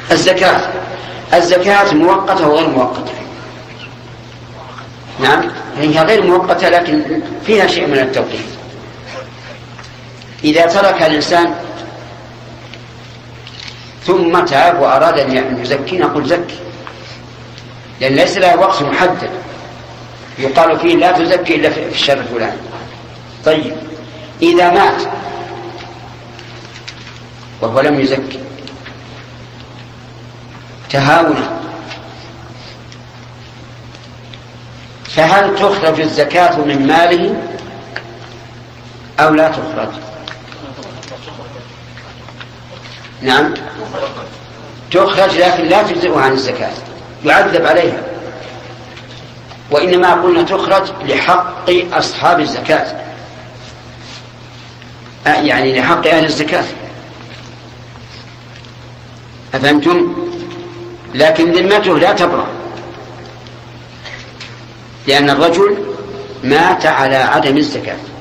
الزكاة مؤقتة وغير مؤقتة. نعم، هي غير مؤقتة لكن فيها شيء من التوقيت. إذا ترك الإنسان ثم تاب وأراد أن يزكي نقول زكي، لأن ليس له وقت محدد يقال فيه لا تزكي إلا في الشهر الفلاني. طيب، إذا مات وهو لم يزكي تهاونا، فهل تخرج الزكاة من ماله أو لا تخرج؟ نعم تخرج، لكن لا تجزئه عن الزكاة، يعذب عليها. وإنما قلنا تخرج لحق أصحاب الزكاة، يعني لحق أهل الزكاة، أفهمتم؟ لكن ذمته لا تبرأ، لأن الرجل مات على عدم الزكاة.